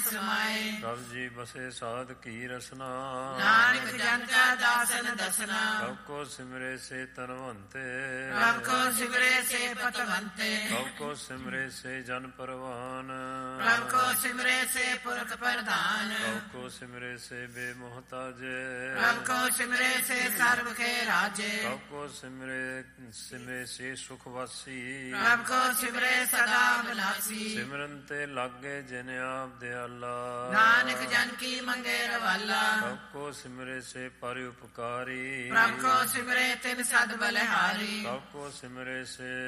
ਸਮਾਏ। ਪ੍ਰਭ ਜੀ ਬਸੇ ਸਾਧ ਕੀ ਰਸਨਾ, ਨਾਨਕ ਜਨ ਕਾ ਦਾਸਨ ਦਸਨਾ। ਪ੍ਰਭ ਕੋ ਸਿਮਰੇ ਸੇ ਤਨਵੰਤੇ, ਪ੍ਰਭ ਕੋ ਸਿਮਰੇ ਸੇ ਪਤਵੰਤੇ। ਪ੍ਰਭ ਕੋ ਸਿਮਰੇ ਸੇ ਜਨ ਪਰਵਾਨ, ਪ੍ਰਭ ਕੋ ਸਿਮਰੇ ਸੇ ਪੁਰਖ ਪ੍ਰਧਾਨ। ਪ੍ਰਭ ਕੋ ਸਿਮਰੇ ਸੇ ਬੇਮੋਹਤਾਜੇ, ਪ੍ਰਭ ਕੋ ਸਿਮਰੇ ਸੇ ਸਰਬ ਕੇ ਰਾਜੇ। ਪ੍ਰਭ ਕੋ ਸਿਮਰੇ ਸੇ ਸੁਖਵਾਸੀ, ਪ੍ਰਭ ਕੋ ਸਿਮਰੇ ਸਦਾ ਬਿਨਾਸੀ। ਸਿਮਰਨ ਤੇ ਲਾਗੇ ਜਿਨ ਆਪ ਦਿਆਲਾ, ਨਾਨਕ ਜਨ ਕੀ ਮੰਗੇ ਰਵਾਲਾ। ਪ੍ਰਭ ਕੋ ਸਿਮਰੇ ਸੇ ਪਰ ਉਪਕਾਰੀ, ਪ੍ਰਭ ਕੋ ਸਿਮਰੇ ਤਿਨ ਸਦ ਬਲਿਹਾਰੀ। ਪ੍ਰਭ ਕੋ ਸਿਮਰੇ ਸੇ